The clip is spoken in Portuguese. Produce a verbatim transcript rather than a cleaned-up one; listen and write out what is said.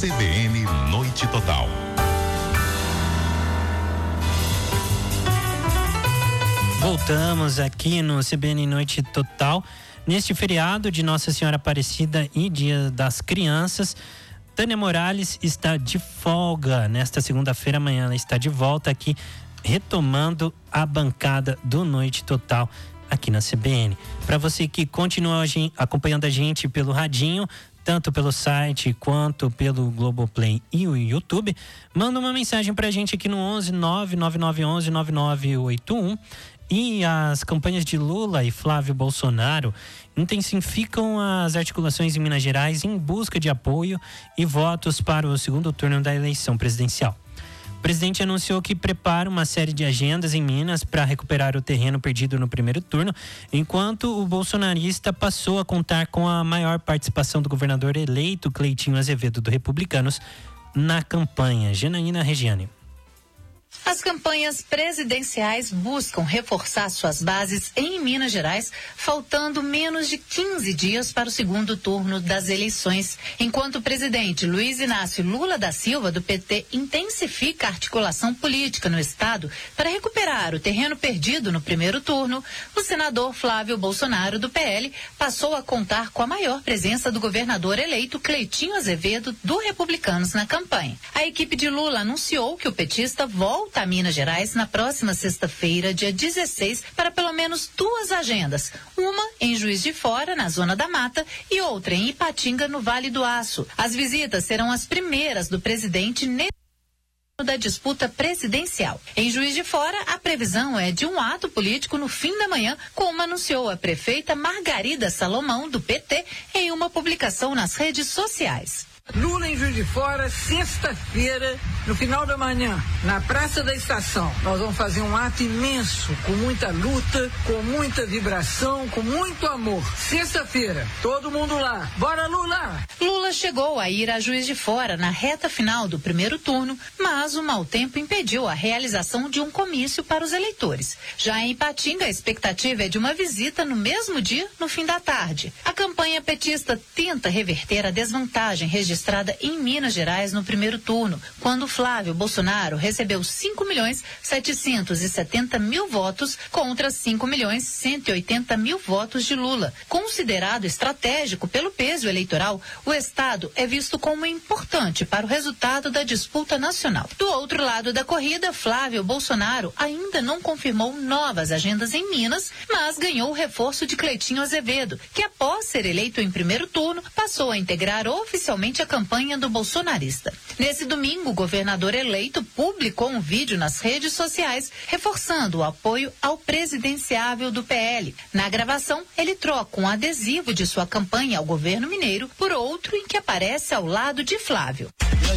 C B N Noite Total. Voltamos aqui no C B N Noite Total. Neste feriado de Nossa Senhora Aparecida e Dia das Crianças, Tânia Morales está de folga. Nesta segunda-feira, amanhã, ela está de volta aqui, retomando a bancada do Noite Total aqui na C B N. Para você que continua acompanhando a gente pelo radinho, tanto pelo site quanto pelo Globoplay e o YouTube, manda uma mensagem pra gente aqui no onze nove nove nove onze nove nove oito um. E as campanhas de Lula e Flávio Bolsonaro intensificam as articulações em Minas Gerais em busca de apoio e votos para o segundo turno da eleição presidencial. O presidente anunciou que prepara uma série de agendas em Minas para recuperar o terreno perdido no primeiro turno, enquanto o bolsonarista passou a contar com a maior participação do governador eleito Cleitinho Azevedo do Republicanos na campanha. Janaína Regiane. As campanhas presidenciais buscam reforçar suas bases em Minas Gerais, faltando menos de quinze dias para o segundo turno das eleições. Enquanto o presidente Luiz Inácio Lula da Silva, do P T, intensifica a articulação política no estado para recuperar o terreno perdido no primeiro turno, o senador Flávio Bolsonaro, do P L, passou a contar com a maior presença do governador eleito Cleitinho Azevedo, do Republicanos, na campanha. A equipe de Lula anunciou que o petista volta a Minas Gerais na próxima sexta-feira, dia dezesseis, para pelo menos duas agendas. Uma em Juiz de Fora, na Zona da Mata, e outra em Ipatinga, no Vale do Aço. As visitas serão as primeiras do presidente nesse da disputa presidencial. Em Juiz de Fora, a previsão é de um ato político no fim da manhã, como anunciou a prefeita Margarida Salomão, do P T, em uma publicação nas redes sociais. Lula em Juiz de Fora, sexta-feira, no final da manhã, na Praça da Estação. Nós vamos fazer um ato imenso, com muita luta, com muita vibração, com muito amor. Sexta-feira, todo mundo lá. Bora, Lula! Lula chegou a ir a Juiz de Fora na reta final do primeiro turno, mas o mau tempo impediu a realização de um comício para os eleitores. Já em Ipatinga, a expectativa é de uma visita no mesmo dia, no fim da tarde. A campanha petista tenta reverter a desvantagem registrada registrada em Minas Gerais no primeiro turno, quando Flávio Bolsonaro recebeu cinco milhões setecentos e setenta mil votos contra cinco milhões cento e oitenta mil votos de Lula. Considerado estratégico pelo peso eleitoral, o estado é visto como importante para o resultado da disputa nacional. Do outro lado da corrida, Flávio Bolsonaro ainda não confirmou novas agendas em Minas, mas ganhou o reforço de Cleitinho Azevedo, que após ser eleito em primeiro turno, passou a integrar oficialmente a campanha do bolsonarista. Nesse domingo, o governador eleito publicou um vídeo nas redes sociais reforçando o apoio ao presidenciável do P L. Na gravação, ele troca um adesivo de sua campanha ao governo mineiro por outro em que aparece ao lado de Flávio.